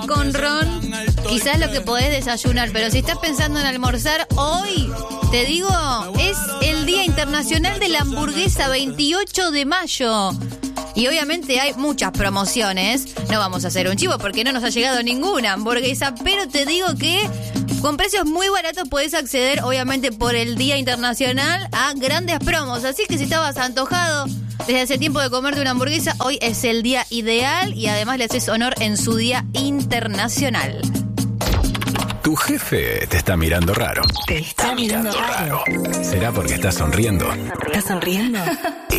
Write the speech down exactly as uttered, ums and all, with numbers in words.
con ron, quizás lo que podés desayunar, pero si estás pensando en almorzar, hoy, te digo, es el Día Internacional de la Hamburguesa, veintiocho de mayo. Y obviamente hay muchas promociones. No vamos a hacer un chivo porque no nos ha llegado ninguna hamburguesa, pero te digo que con precios muy baratos podés acceder, obviamente por el Día Internacional, a grandes promos. Así que si estabas antojado desde hace tiempo de comerte una hamburguesa, hoy es el día ideal y además le haces honor en su Día Internacional. Tu jefe te está mirando raro. Te está mirando raro. ¿Será porque estás sonriendo? ¿Estás sonriendo?